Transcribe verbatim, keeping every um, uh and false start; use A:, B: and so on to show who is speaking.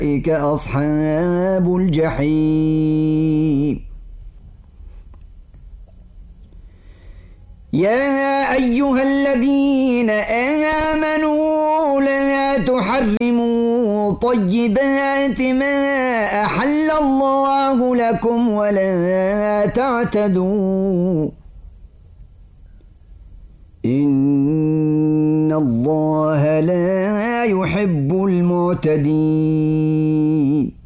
A: أولئك أصحاب الجحيم يا أيها الذين آمنوا لا تحرموا طيبات ما أحل الله لكم ولا تعتدوا إن الله لا يحب المعتدين